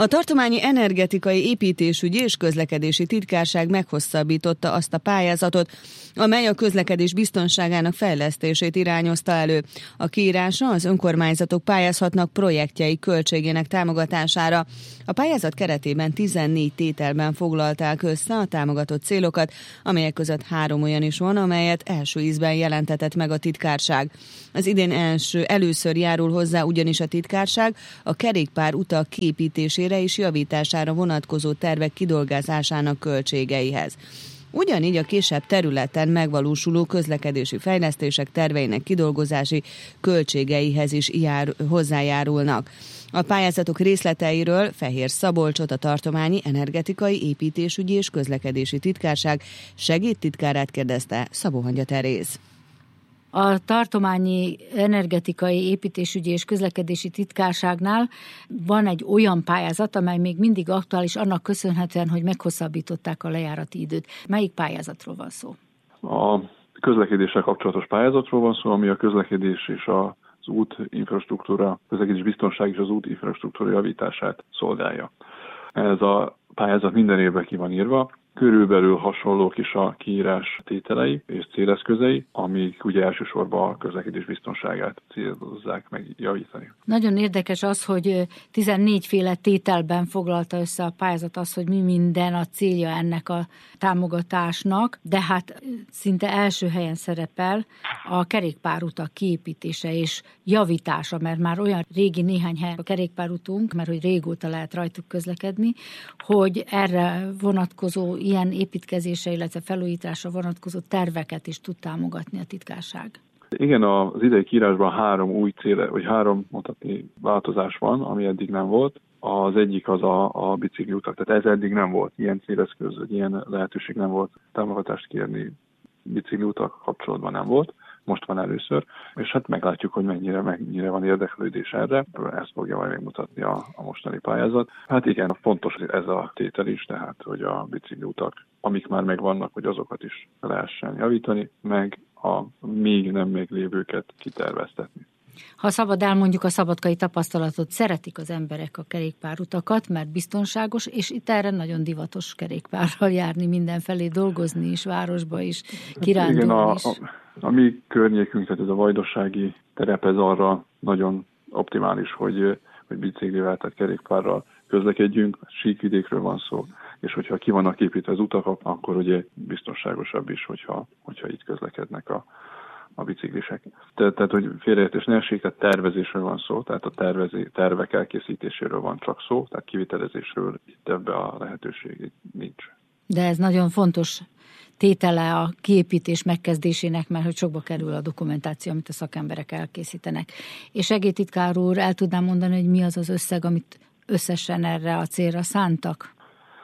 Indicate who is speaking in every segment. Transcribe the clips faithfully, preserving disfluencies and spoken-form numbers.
Speaker 1: A tartományi energetikai építésügyi és közlekedési titkárság meghosszabbította azt a pályázatot, amely a közlekedés biztonságának fejlesztését irányozta elő. A kiírásra az önkormányzatok pályázhatnak projektjei költségének támogatására. A pályázat keretében tizennégy tételben foglalták össze a támogatott célokat, amelyek között három olyan is van, amelyet első ízben jelentetett meg a titkárság. Az idén első, először járul hozzá ugyanis a titkárság a kerékpár utak kiépítésére és javítására vonatkozó tervek kidolgozásának költségeihez. Ugyanígy a kisebb területen megvalósuló közlekedési fejlesztések terveinek kidolgozási költségeihez is jár, hozzájárulnak. A pályázatok részleteiről Fehér Szabolcsot, a tartományi energetikai építésügyi és közlekedési titkárság segédtitkárát kérdezte Szabó Hangya Teréz.
Speaker 2: A tartományi energetikai építésügyi és közlekedési titkárságnál van egy olyan pályázat, amely még mindig aktuális, annak köszönhetően, hogy meghosszabbították a lejárati időt. Melyik pályázatról van szó?
Speaker 3: A közlekedéssel kapcsolatos pályázatról van szó, ami a közlekedés és az út infrastruktúra, közlekedés biztonság és az út infrastruktúra javítását szolgálja. Ez a pályázat minden évben ki van írva. Körülbelül hasonlók is a kiírás tételei és céleszközei, amik ugye elsősorban a közlekedés biztonságát célozzák meg javítani.
Speaker 2: Nagyon érdekes az, hogy tizennégy féle tételben foglalta össze a pályázat az, hogy mi minden a célja ennek a támogatásnak, de hát szinte első helyen szerepel a kerékpárutak kiépítése és javítása, mert már olyan régi néhány hely a kerékpárutunk, mert hogy régóta lehet rajtuk közlekedni, hogy erre vonatkozó ilyen építkezésre, illetve felújításra vonatkozó terveket is tud támogatni a titkárság.
Speaker 3: Igen, az idei kiírásban három új cél, vagy három mondhatni változás van, ami eddig nem volt. Az egyik az a, a bicikliutak, tehát ez eddig nem volt, ilyen céleszköz, ilyen lehetőség nem volt, támogatást kérni bicikliutak kapcsolatban nem volt. Most van először, és hát meglátjuk, hogy mennyire, mennyire van érdeklődés erre. Ezt fogja majd megmutatni a, a mostani pályázat. Hát igen, fontos ez a tétel is, tehát, hogy a bicikliutak, amik már megvannak, hogy azokat is lehessen javítani, meg a még nem meglévőket kiterveztetni.
Speaker 2: Ha szabad elmondjuk a szabadkai tapasztalatot, szeretik az emberek a kerékpárutakat, mert biztonságos, és itt erre nagyon divatos kerékpárral járni, mindenfelé dolgozni is, városba is, kirándulni
Speaker 3: igen, a,
Speaker 2: is.
Speaker 3: A, a mi környékünk, tehát ez a vajdasági terep, ez arra nagyon optimális, hogy, hogy biciklivel, tehát kerékpárral közlekedjünk, síkvidékről van szó, és hogyha ki vannak építve az utak, akkor ugye biztonságosabb is, hogyha, hogyha itt közlekednek a a biciklisek. Te, tehát, hogy félreértés ne essék, tehát tervezésről van szó, tehát a tervezi, tervek elkészítéséről van csak szó, tehát kivitelezésről itt ebbe a lehetőség nincs.
Speaker 2: De ez nagyon fontos tétele a kiépítés megkezdésének, mert hogy sokba kerül a dokumentáció, amit a szakemberek elkészítenek. És segédtitkár úr, el tudnám mondani, hogy mi az az összeg, amit összesen erre a célra szántak?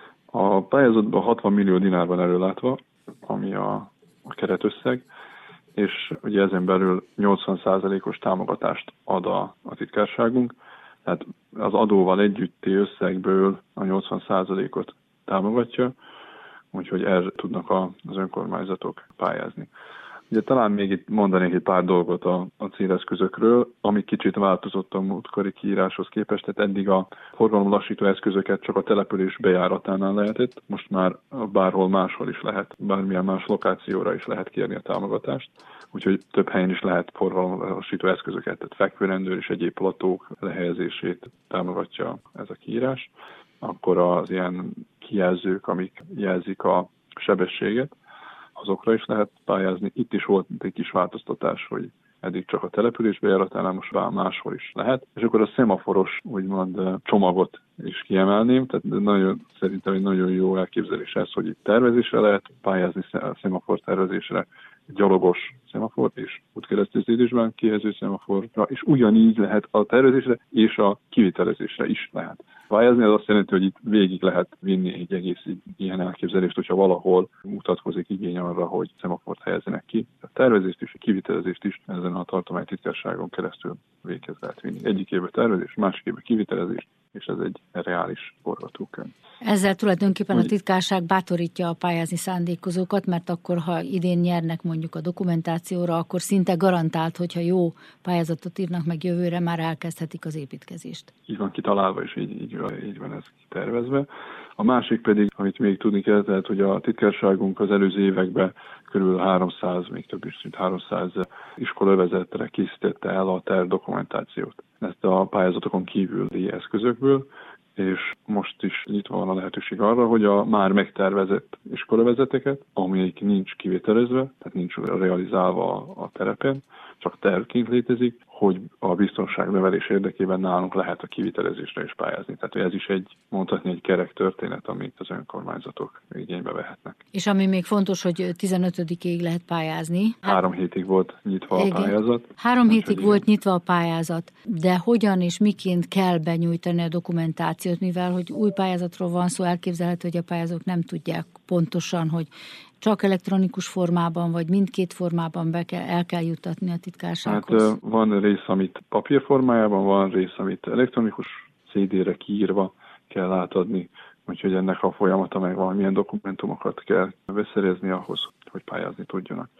Speaker 3: A pályázatban hatvan millió dinár van előlátva, ami a, a keretösszeg, és ugye ezen belül nyolcvan százalékos támogatást ad a, a titkárságunk, tehát az adóval együtti összegből a nyolcvan százalékot támogatja, úgyhogy erre tudnak a, az önkormányzatok pályázni. Ugye talán még itt mondanék egy pár dolgot a, a céleszközökről, ami kicsit változott a múltkori kiíráshoz képest, tehát eddig a forgalomlassító eszközöket csak a település bejáratánál lehetett, most már bárhol máshol is lehet, bármilyen más lokációra is lehet kérni a támogatást, úgyhogy több helyen is lehet forgalomlassító eszközöket, tehát fekvőrendőr és egyéb platók lehelyezését támogatja ez a kiírás. Akkor az ilyen kijelzők, amik jelzik a sebességet, azokra is lehet pályázni. Itt is volt egy kis változtatás, hogy eddig csak a település bejáratánál, most már máshol is lehet. És akkor a szemaforos, úgymond csomagot is kiemelném, tehát nagyon, szerintem egy nagyon jó elképzelés ez, hogy itt tervezésre lehet pályázni, szemafor tervezésre, gyalogos szemafor és útkereszteződésben kihelyező szemaforra, és ugyanígy lehet a tervezésre és a kivitelezésre is lehet pályázni. Ez azt jelenti, hogy itt végig lehet vinni egy egész ilyen elképzelést, hogyha valahol mutatkozik igény arra, hogy szemafort helyezzenek ki. A tervezést és a kivitelezést is ezen a tartománytitkárságon keresztül véghez lehet vinni. Egyik évben tervezés, másik évben kivitelezés, és ez egy reális forgatókönyv.
Speaker 2: Ezzel tulajdonképpen a titkárság bátorítja a pályázni szándékozókat, mert akkor, ha idén nyernek mondjuk a dokumentációra, akkor szinte garantált, hogyha jó pályázatot írnak meg jövőre, már elkezdhetik az építkezést.
Speaker 3: Így van kitalálva, és így, így így van ez tervezve. A másik pedig, amit még tudni kell, tehát, hogy a titkárságunk az előző években körül háromszáz, még több is, mint háromszáz iskolavezetre készítette el a terv dokumentációt. Ezt a pályázatokon kívüli eszközökből, és most is nyitva van a lehetőség arra, hogy a már megtervezett iskolavezeteket, amelyik nincs kivételezve, tehát nincs realizálva a terepen, csak tervként létezik, hogy a biztonság növelés érdekében nálunk lehet a kivitelezésre is pályázni. Tehát ez is egy, mondhatni, egy kerek történet, amit az önkormányzatok igénybe vehetnek.
Speaker 2: És ami még fontos, hogy tizenötödikéig lehet pályázni.
Speaker 3: Három hétig volt nyitva igen. a pályázat.
Speaker 2: Három hétig volt igen. nyitva a pályázat, de hogyan és miként kell benyújtani a dokumentációt, mivel hogy új pályázatról van szó, elképzelhető, hogy a pályázók nem tudják pontosan, hogy csak elektronikus formában, vagy mindkét formában be kell, el kell juttatni a titkársághoz?
Speaker 3: Hát van rész, amit papírformájában, van rész, amit elektronikus cé dére kiírva kell átadni, úgyhogy ennek a folyamata meg valamilyen dokumentumokat kell beszerezni ahhoz, hogy pályázni tudjanak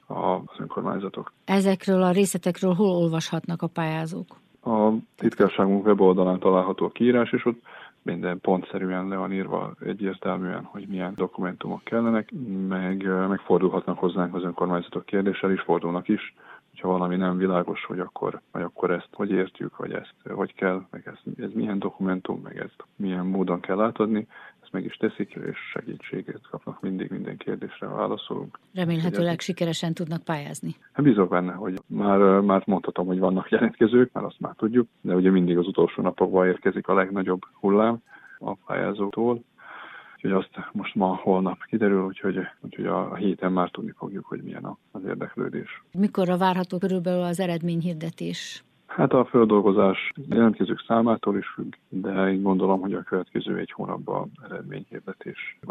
Speaker 3: az önkormányzatok.
Speaker 2: Ezekről a részletekről hol olvashatnak a pályázók?
Speaker 3: A titkárságunk weboldalán található a kiírás, és ott minden pontszerűen le van írva egyértelműen, hogy milyen dokumentumok kellenek, meg megfordulhatnak hozzánk az önkormányzatok kérdéssel is, fordulnak is, hogyha valami nem világos, hogy akkor, vagy akkor ezt hogy értjük, vagy ezt hogy kell, meg ez, ez milyen dokumentum, meg ezt milyen módon kell átadni, ezt meg is teszik, és segítséget kapnak mindig, minden kérdésre válaszolunk.
Speaker 2: Remélhetőleg sikeresen tudnak pályázni.
Speaker 3: Hát bízok benne, hogy már, már mondhatom, hogy vannak jelentkezők, mert azt már tudjuk, de ugye mindig az utolsó napokban érkezik a legnagyobb hullám a pályázótól. Úgyhogy azt most ma, holnap kiderül, úgyhogy, úgyhogy a héten már tudni fogjuk, hogy milyen az érdeklődés.
Speaker 2: Mikorra várható körülbelül az eredményhirdetés?
Speaker 3: Hát a földolgozás jelentkezők számától is függ, de én gondolom, hogy a következő egy hónapban eredményhirdetés